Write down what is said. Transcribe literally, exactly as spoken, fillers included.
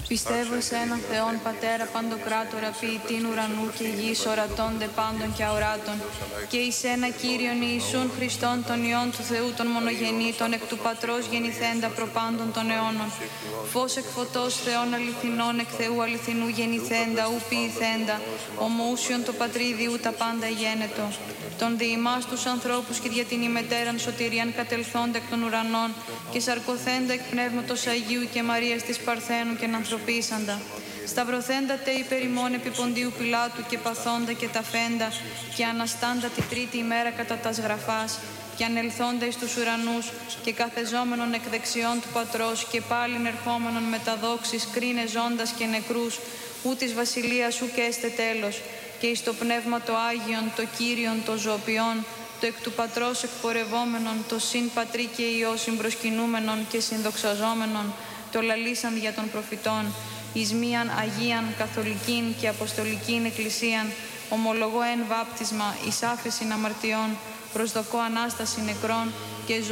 Πιστεύω σε έναν Θεόν Πατέρα Παντοκράτορα, ποιητήν ουρανού και γης, ορατώνται πάντων και αοράτων, και εις ένα Κύριον Ιησούν Χριστόν, τον Υιόν του Θεού, τον μονογεννήτων, εκ του Πατρός γεννηθέντα προπάντων των αιώνων. Φως εκ φωτός Θεών αληθινών, εκ Θεού αληθινού γεννηθέντα, ου ποιηθέντα, ομοούσιον το Πατρίδιου τα πάντα γένετο. Τον δι' ημάς τους ανθρώπους και δια την ημετέραν σωτηρίαν κατελθόντα εκ των ουρανών και σαρκωθέντα εκ Πνεύματος Αγίου και Μαρίας της Παρθένου και ανθρωπίσαντα. Σταυρωθέντα τε υπέρ ημών επί Ποντίου Πιλάτου και παθόντα και ταφέντα και αναστάντα τη τρίτη ημέρα κατά τας γραφάς και ανελθόντα εις τους ουρανούς και καθεζόμενον εκ δεξιών του Πατρός και πάλιν ερχόμενον με τα δόξης κρίνε ζώντας και νεκρούς, ού της βασιλείας ου και έστε τέλος, και εις το Πνεύμα το Άγιον, το Κύριον, το Ζωοποιόν, το εκ του Πατρός εκπορευόμενον, το συν Πατρί και Υιό συμπροσκυνούμενον και συνδοξαζόμενον, το λαλήσαν για των προφητών, εις μίαν Αγίαν, Καθολικήν και Αποστολικήν Εκκλησίαν, ομολογώ εν βάπτισμα εις άφεσιν αμαρτιών, προσδοκώ Ανάσταση νεκρών και